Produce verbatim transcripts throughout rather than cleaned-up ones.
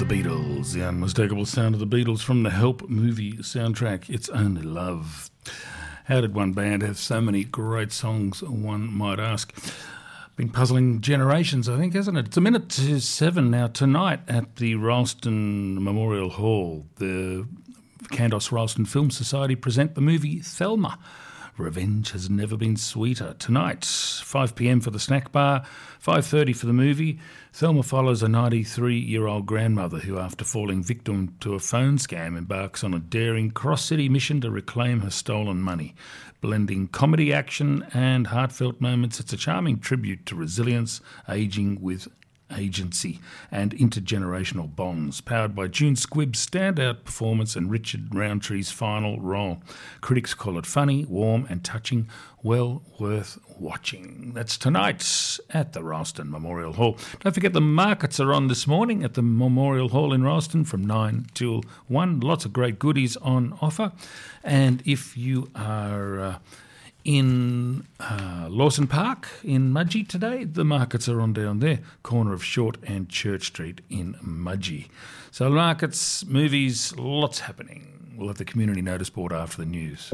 Beatles, the unmistakable sound of the Beatles from the Help movie soundtrack, It's Only Love. How did one band have so many great songs, one might ask? Been puzzling generations, I think, hasn't it? It's a minute to seven now. Tonight at the Ralston Memorial Hall, the Kandos Ralston Film Society present the movie Thelma. Revenge has never been sweeter. Tonight, five p.m. for the snack bar, five thirty for the movie. Thelma follows a ninety-three-year-old grandmother who, after falling victim to a phone scam, embarks on a daring cross-city mission to reclaim her stolen money. Blending comedy, action and heartfelt moments, it's a charming tribute to resilience, ageing with agency and intergenerational bonds, powered by June Squibb's standout performance and Richard Roundtree's final role. Critics call it funny, warm and touching, well worth watching. That's tonight at the Ralston Memorial Hall. Don't forget the markets are on this morning at the Memorial Hall in Ralston from nine till one. Lots of great goodies on offer. And if you are Uh, in uh, Lawson Park in Mudgee today, the markets are on down there, corner of Short and Church Street in Mudgee. So markets, movies, lots happening. We'll have the community notice board after the news.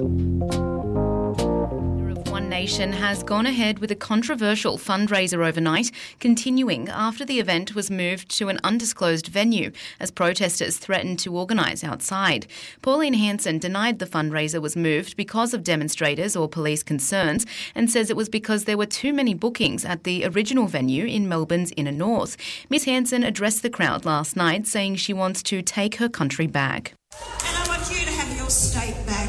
One Nation has gone ahead with a controversial fundraiser overnight, continuing after the event was moved to an undisclosed venue as protesters threatened to organise outside. Pauline Hanson denied the fundraiser was moved because of demonstrators or police concerns and says it was because there were too many bookings at the original venue in Melbourne's inner north. Miss Hanson addressed the crowd last night saying she wants to take her country back. And I want you to have your state back.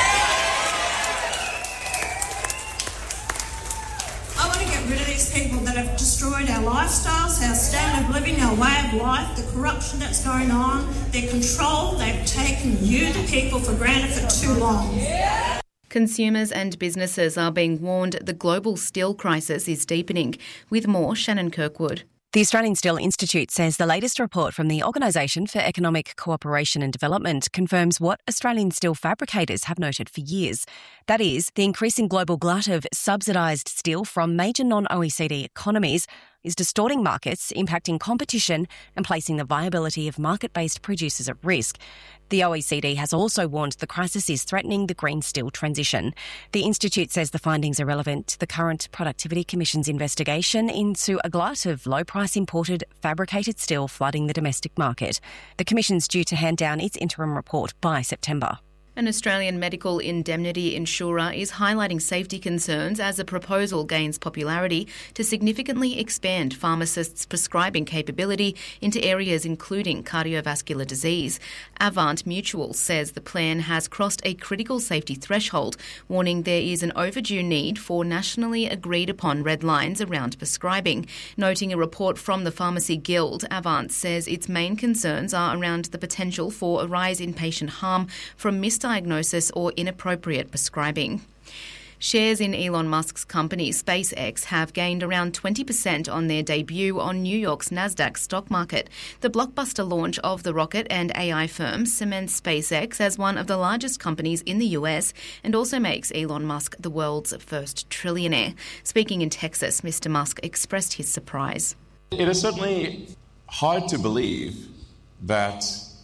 Rid of these people that have destroyed our lifestyles, our standard of living, our way of life, the corruption that's going on, their control. They've taken you, the people, for granted for too long. Consumers and businesses are being warned the global steel crisis is deepening. With more, Shannon Kirkwood. The Australian Steel Institute says the latest report from the Organisation for Economic Cooperation and Development confirms what Australian steel fabricators have noted for years. That is, the increasing global glut of subsidised steel from major non-O E C D economies is distorting markets, impacting competition and placing the viability of market-based producers at risk. The O E C D has also warned the crisis is threatening the green steel transition. The Institute says the findings are relevant to the current Productivity Commission's investigation into a glut of low-price imported fabricated steel flooding the domestic market. The Commission's due to hand down its interim report by September. An Australian medical indemnity insurer is highlighting safety concerns as a proposal gains popularity to significantly expand pharmacists' prescribing capability into areas including cardiovascular disease. Avant Mutual says the plan has crossed a critical safety threshold, warning there is an overdue need for nationally agreed upon red lines around prescribing. Noting a report from the Pharmacy Guild, Avant says its main concerns are around the potential for a rise in patient harm from misdiagnosis or inappropriate prescribing. Shares in Elon Musk's company SpaceX have gained around twenty percent on their debut on New York's Nasdaq stock market. The blockbuster launch of the rocket and A I firm cements SpaceX as one of the largest companies in the U S and also makes Elon Musk the world's first trillionaire. Speaking in Texas, Mister Musk expressed his surprise. It is certainly hard to believe that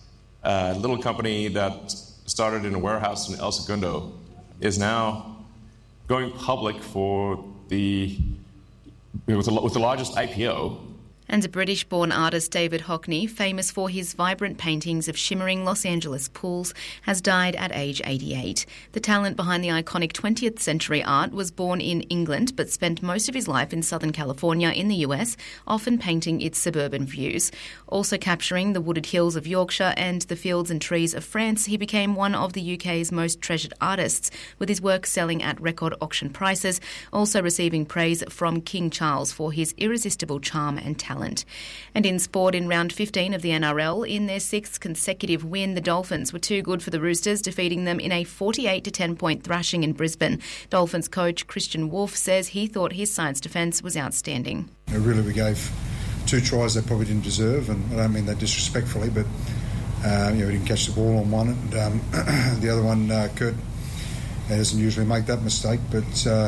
a little company that started in a warehouse in El Segundo is now going public for the with the, with the largest I P O. And British-born artist David Hockney, famous for his vibrant paintings of shimmering Los Angeles pools, has died at age eighty-eight. The talent behind the iconic twentieth century art was born in England but spent most of his life in Southern California in the U S, often painting its suburban views. Also capturing the wooded hills of Yorkshire and the fields and trees of France, he became one of the U K's most treasured artists, with his work selling at record auction prices, also receiving praise from King Charles for his irresistible charm and talent. And in sport, in round fifteen of the N R L, in their sixth consecutive win, the Dolphins were too good for the Roosters, defeating them in a forty-eight to ten point thrashing in Brisbane. Dolphins coach Christian Wolf says he thought his side's defence was outstanding. Really, we gave two tries they probably didn't deserve, and I don't mean that disrespectfully, but uh, you know, we didn't catch the ball on one, and um, the other one, uh, Kurt, doesn't usually make that mistake, but uh,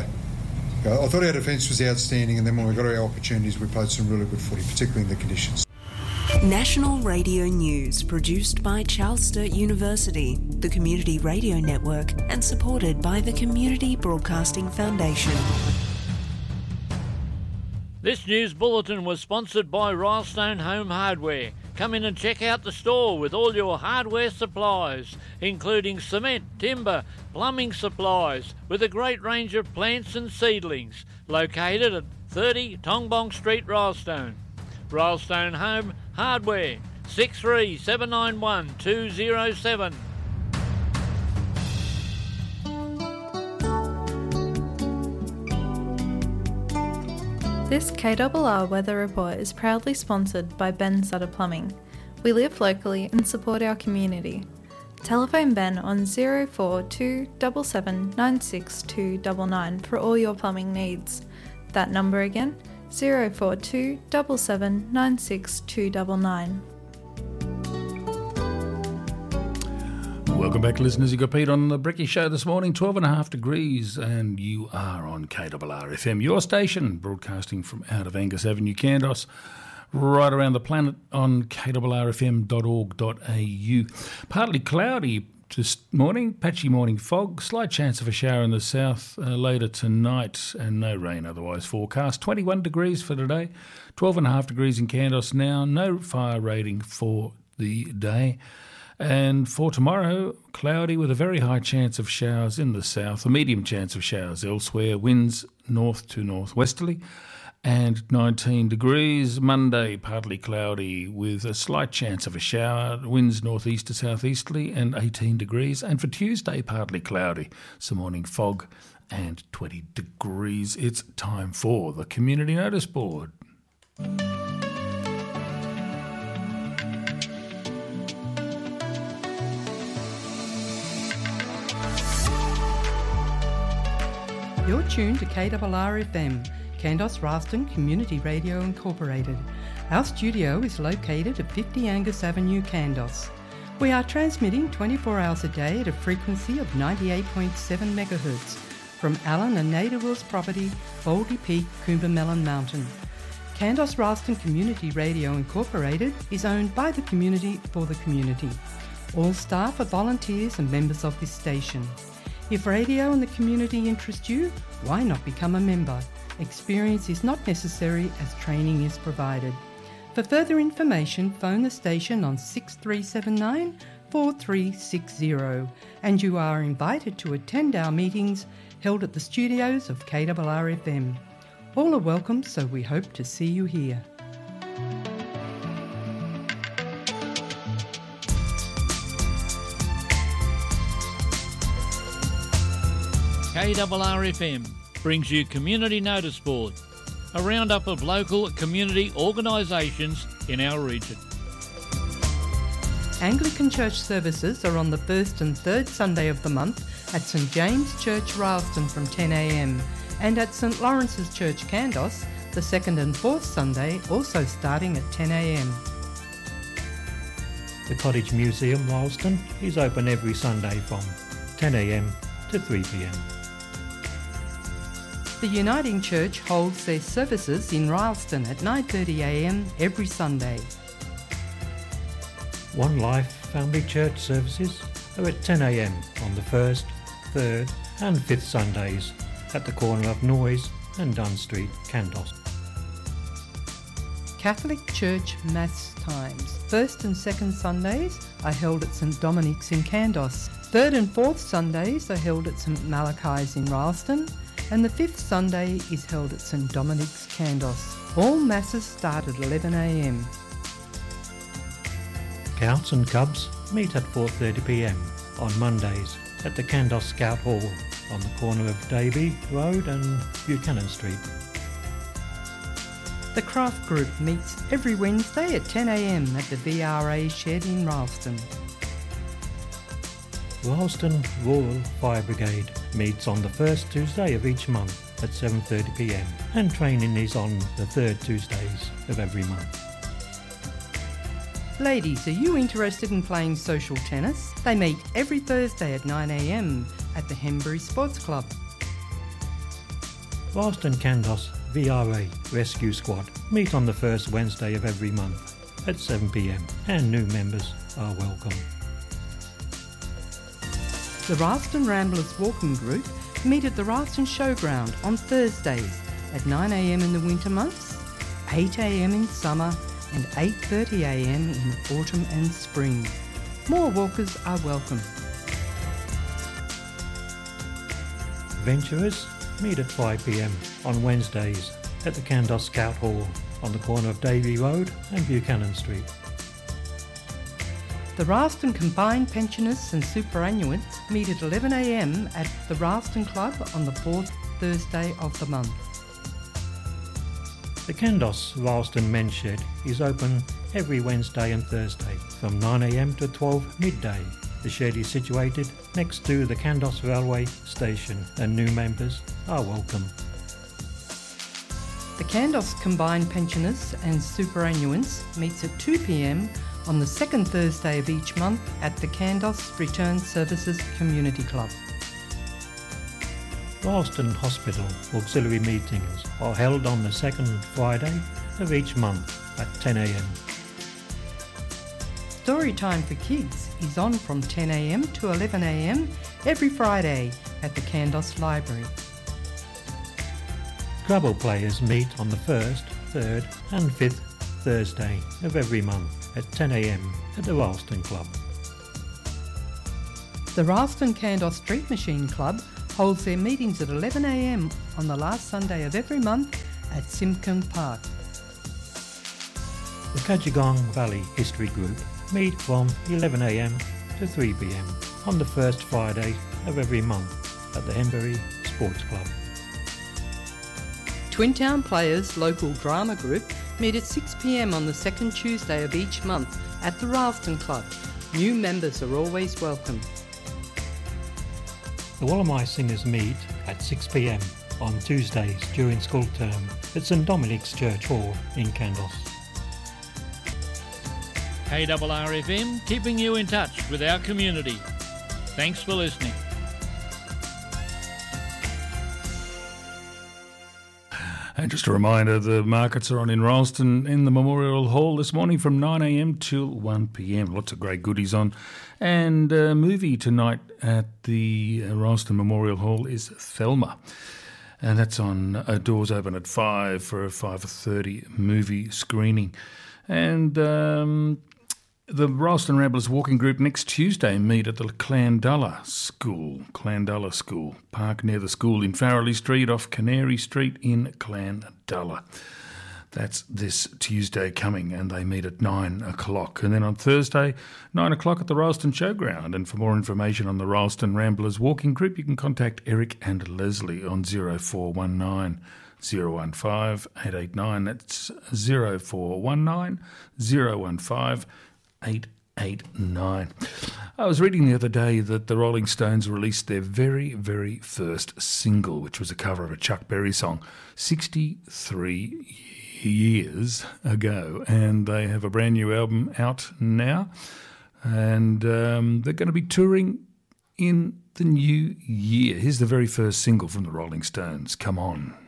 I thought our defence was outstanding, and then when we got our opportunities, we played some really good footy, particularly in the conditions. National Radio News, produced by Charles Sturt University, the Community Radio Network, and supported by the Community Broadcasting Foundation. This news bulletin was sponsored by Rylestone Home Hardware. Come in and check out the store with all your hardware supplies, including cement, timber, plumbing supplies, with a great range of plants and seedlings. Located at thirty Tongbong Street, Rylestone. Rylestone Home Hardware, six three seven nine one two zero seven. This K R R Weather Report is proudly sponsored by Ben Sutter Plumbing. We live locally and support our community. Telephone Ben on zero four two seven seven nine six two nine nine for all your plumbing needs. That number again, zero four two seven seven nine six two nine nine. Welcome back, listeners. You got Pete on the Bricky Show this morning, twelve and a half degrees, and you are on K R R F M, your station, broadcasting from out of Angus Avenue, Kandos, right around the planet on k r r f m dot org dot a u. Partly cloudy this morning, patchy morning fog, slight chance of a shower in the south uh, later tonight, and no rain otherwise forecast. twenty-one degrees for today, twelve and a half degrees in Kandos now, no fire rating for the day. And for tomorrow, cloudy with a very high chance of showers in the south, a medium chance of showers elsewhere, winds north to northwesterly, and nineteen degrees. Monday, partly cloudy with a slight chance of a shower, winds northeast to southeasterly, and eighteen degrees. And for Tuesday, partly cloudy, some morning fog, and twenty degrees. It's time for the Community Notice Board. You're tuned to K R R F M, Kandos Rylestone Community Radio Incorporated. Our studio is located at fifty Angus Avenue, Kandos. We are transmitting twenty-four hours a day at a frequency of ninety-eight point seven megahertz from Allen and Nada Wills property, Baldy Peak, Coombermelon Mountain. Kandos Rylestone Community Radio Incorporated is owned by the community for the community. All staff are volunteers and members of this station. If radio and the community interest you, why not become a member? Experience is not necessary as training is provided. For further information, phone the station on six three seven nine four three six zero, and you are invited to attend our meetings held at the studios of K R R F M. All are welcome, so we hope to see you here. K R R F M brings you Community Notice Board, a roundup of local community organisations in our region. Anglican Church services are on the first and third Sunday of the month at St James Church, Rylestone from ten a m and at St Lawrence's Church, Kandos, the second and fourth Sunday, also starting at ten a m. The Cottage Museum, Rylestone, is open every Sunday from ten a m to three p m. The Uniting Church holds their services in Rylestone at nine thirty a m every Sunday. One Life Family Church services are at ten a m on the first, third and fifth Sundays at the corner of Noyes and Dunn Street, Kandos. Catholic Church Mass times. First and second Sundays are held at St Dominic's in Kandos. Third and fourth Sundays are held at St Malachi's in Rylestone, and the fifth Sunday is held at St Dominic's, Kandos. All masses start at eleven a m. Scouts and Cubs meet at four thirty p m on Mondays at the Kandos Scout Hall on the corner of Davey Road and Buchanan Street. The Craft Group meets every Wednesday at ten a m at the V R A shed in Rylestone. Rylestone Rural Fire Brigade meets on the first Tuesday of each month at seven thirty p m and training is on the third Tuesdays of every month. Ladies, are you interested in playing social tennis? They meet every Thursday at nine a m at the Henbury Sports Club. Rylestone Kandos V R A Rescue Squad meet on the first Wednesday of every month at seven p m and new members are welcome. The Ralston Ramblers Walking Group meet at the Ralston Showground on Thursdays at nine a m in the winter months, eight a m in summer and eight thirty a m in autumn and spring. More walkers are welcome. Venturers meet at five p m on Wednesdays at the Kandos Scout Hall on the corner of Davey Road and Buchanan Street. The Ralston Combined Pensioners and Superannuants meet at eleven a m at the Ralston Club on the fourth Thursday of the month. The Kandos Ralston Men's Shed is open every Wednesday and Thursday from nine a m to twelve midday. The shed is situated next to the Kandos Railway Station and new members are welcome. The Kandos Combined Pensioners and Superannuants meets at two p m on the second Thursday of each month at the Kandos Return Services Community Club. Ralston Hospital auxiliary meetings are held on the second Friday of each month at ten a m. Story time for kids is on from ten a m to eleven a m every Friday at the Kandos Library. Scrabble players meet on the first, third and fifth Thursday of every month at ten a m at the Ralston Club. The Ralston Kandos Street Machine Club holds their meetings at eleven a m on the last Sunday of every month at Simkin Park. The Kajigong Valley History Group meet from eleven a m to three p m on the first Friday of every month at the Henbury Sports Club. Twin Town Players Local Drama Group meet at six p m on the second Tuesday of each month at the Ralston Club. New members are always welcome. The Wallamai Singers meet at six p m on Tuesdays during school term at St Dominic's Church Hall in Kandos. K R R F M, keeping you in touch with our community. Thanks for listening. And just a reminder, the markets are on in Ralston in the Memorial Hall this morning from nine a m till one p m. Lots of great goodies on. And a movie tonight at the Ralston Memorial Hall is Thelma. And that's on, uh, doors open at five for a five thirty movie screening. And um, the Ralston Ramblers Walking Group next Tuesday meet at the Clandullah School, Clandullah School, park near the school in Farrelly Street off Canary Street in Clandullah. That's this Tuesday coming, and they meet at nine o'clock. And then on Thursday, nine o'clock at the Ralston Showground. And for more information on the Ralston Ramblers Walking Group, you can contact Eric and Leslie on zero four one nine zero one five eight eight nine. That's zero four one nine zero one five eight eight nine. I was reading the other day that the Rolling Stones released their very, very first single, which was a cover of a Chuck Berry song, sixty-three years ago, and they have a brand new album out now, and um, they're going to be touring in the new year. Here's the very first single from the Rolling Stones, Come On.